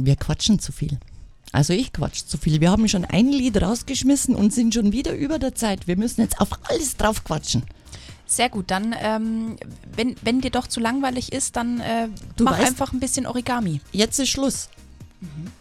Wir quatschen zu viel. Also ich quatsch zu viel. Wir haben schon ein Lied rausgeschmissen und sind schon wieder über der Zeit. Wir müssen jetzt auf alles drauf quatschen. Sehr gut, dann, wenn dir doch zu langweilig ist, dann mach weißt, einfach ein bisschen Origami. Jetzt ist Schluss.